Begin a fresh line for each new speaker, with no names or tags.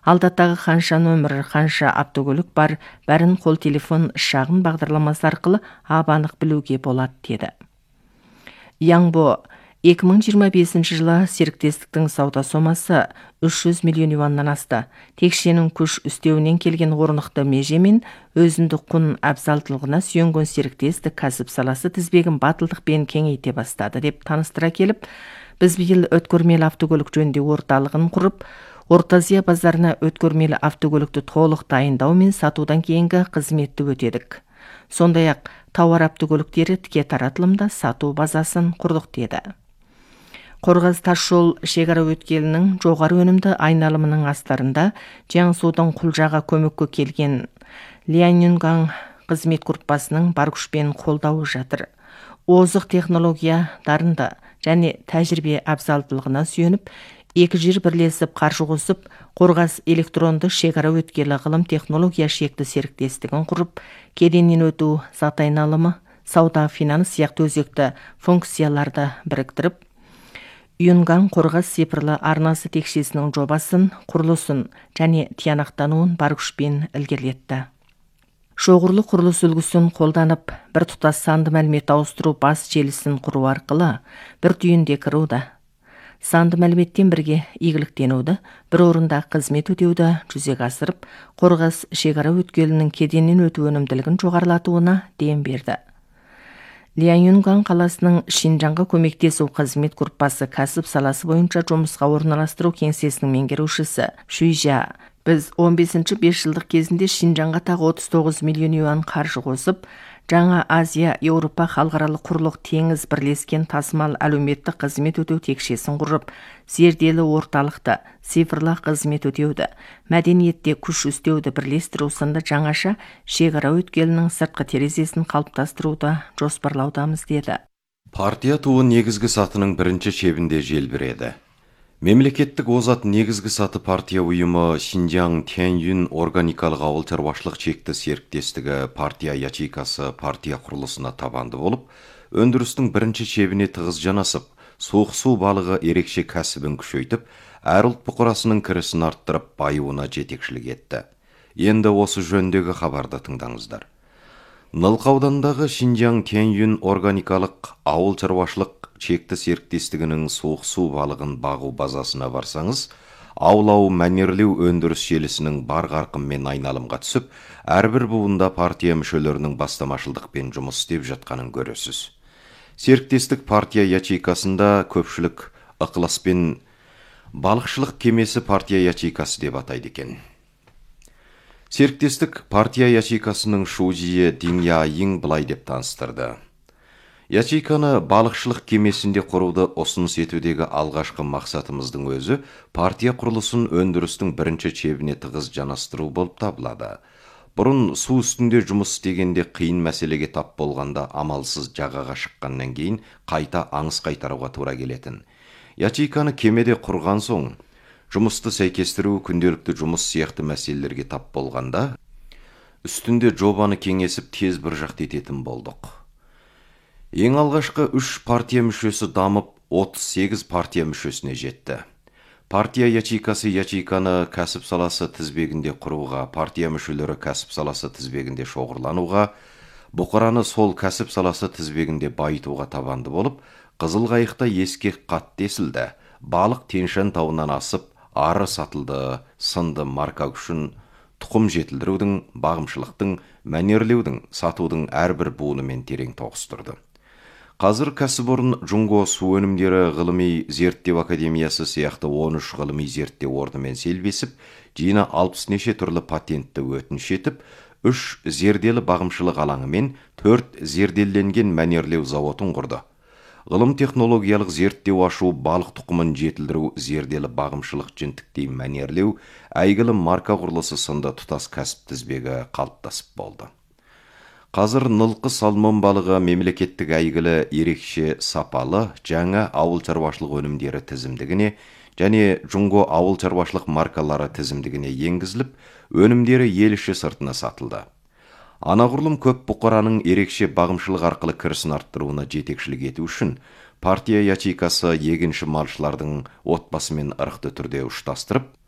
Алдаттағы қанша нөмір, қанша автокөлік бар, бәрін қол телефон шағын бағдарламасы арқылы ап-анық білуге болады деді. Яңбо 2025 жылы серіктестіктің сауда сомасы 300 миллион юаннан асты. Текшенің күш үстеуінен келген орнықты меже мен өзіндік құн абзалдылығына сүйенген серіктестік кәсіп саласы тізбегін батылдықпен кеңейте бастады деп таныстыра келіп, біз биыл өткөрмелі автокөлік жөнінде орталығын құрып, Орта Азия базарына өткөрмелі автокөлікті толық дайындау мен сатудан кейінгі қызметті өтедік. Сондай-ақ тауар автокөліктері тіке таратылымда сату базасын құрдық деді. Қорғас тасжол шекара өткелінің жоғары өнімді айналымының астарында Жаңсудың Құлжаға көмекке келген Ляньюнган қызмет группасының бар күшпен қолдауы жатыр. Озық технология дарынды және тәжірибе абзалдылығына сүйеніп, екі жер бірлесіп қаржы қосып, Қорғас электронды шекара өткелі ғылым технология шекті серіктестігін құрып, кеденнен өту, зат айналымы, сауда, финанс сияқты өзекті функцияларды біріктіріп, Юнган Қорғас цифрлы арнасы текшесінің жобасын, құрылысын және тиянақтануын бар күшпен ілгерілетті. Шоғырлы құрылыс үлгісін қолданып, бір тұтас санды мәлімет ауыстыру бас желісін құру арқылы бір түйінде кіруді, санды мәліметтен бірге игіліктенуді, бір орында қызмет өтеуді жүзеге асырып, Қорғас шекара өткелінің кеденнен өту өнімділігін жоғарылатуына дем берді. Ляньюнган қаласының Шинжанға көмектесу қызмет группасы кәсіп саласы бойынша жұмысқа орналастыру кеңсесінің меңгерушісі Шуйжа, біз 15-5 жылдық кезінде Шинжанға тағы 39 миллион юан қаржы қосып, Жаңа Азия Еуропа халықаралық құрлық теңіз бірлескен тасымал әлеуметтік қызмет өтеу текшесін құрып, зерделі орталықты, цифрлы қызмет өтеуді, мәдениетте күш үстеуді бірлестіру сынды жаңаша шекара өткелінің сыртқы терезесін қалыптастыруды жоспарлаудамыз деді.
Партия туы негізгі сатының бірінші шебінде желбіреді. Мемлекеттік озат негізгі саты партия ұйымы Шинжаң Тяньюн органикалық ауыл шаруашылық шекті серіктестігі партия ячейкасы партия құрылысына табанды болып, өндірістің бірінші шебіне тығыз жанасып, суық су балығы ерекше кәсібін күшейтіп, әр ұлт бұқарасының кірісін арттырып, байуына жетекшілік етті. Енді осы жөндегі хабарды тыңдаңыздар. Нылқа ауданындағы Шинжаң Тяньюн органикалық ауыл шаруашылық шекті серіктестігінің суық су балығын бағу базасына барсаңыз, аулау мәнерлеу өндіріс желісінің бар қарқынмен айналымға түсіп, әрбір буында партия мүшелерінің бастамашылдықпен жұмыс істеп жатқанын көресіз. Серіктестік партия ячейкасында көпшілік ықыласпен балықшылық кемесі партия ячейкасы деп атайды екен. Серіктестік партия ячейкасының шужие Диньяйың былай деп таныстырды. Ячейканы балықшылық кемесінде құруды ұсыныс етудегі алғашқы мақсатымыздың өзі партия құрылысын өндірістің бірінші шебіне тығыз жанастыру болып табылады. Бұрын су үстінде жұмыс істегенде қиын мәселеге тап болғанда амалсыз жағаға шыққаннан кейін қайта аңыс қайтаруға тура келетін. Ячейканы кемеде құрған соң, жұмысты сәйкестіру, күнделікті жұмыс сияқты мәселелерге тап болғанда, үстінде жобаны кеңесіп тез бір жақты ететін болдық. Ең алғашқы 3 партия мүшесі дамып, 38 партия мүшесіне жетті. Партия ячейкасы ячейканы кәсіп саласы тізбегінде құруға, партия мүшелері кәсіп саласы тізбегінде шоғырлануға, бұқараны сол кәсіп саласы тізбегінде байытуға табанды болып, Қызыл қайықта ескек қат тесілді, балық Тянь-Шань тауынан асып, ары сатылды, сынды марка үшін тұқым жетілдірудің, бағымшылықтың, мәнерлеудің, сатудың әрбір буынымен терең тоғыстырды. Қазір кәсіпорын Джунго су өнімдері ғылыми зерттеу академиясы сияқты 13 ғылыми зерттеу орнымен селбесіп, жиына 60 неше түрлі патентті өтініш етіп, 3 зерделі бағымшылық алаңы мен 4 зерделенген мәнерлеу зауытын құрды. Ғылым технологиялық зерттеу ашу, балық тұқымын жетілдіру, зерделі бағымшылық жінтіктей мәнерлеу, әйгілі марка құрылысы сынды тұтас кәсіп тізбегі қалыптасып болды. Қазір нылқы салмон балығы мемлекеттік әйгілі ерекше сапалы жаңа ауыл шаруашылық өнімдері тізімдігіне және Джунго ауыл шаруашылық маркалары тізімдігіне енгізіліп, өнімдері ел іші сыртына сатылды. Анағұрлым көп бұқараның ерекше бағымшылық арқылы кірісін арттыруына жетекшілік ету үшін партия ячейкасы егінші малшылардың отбасымен ырықты түрде ұштастырып,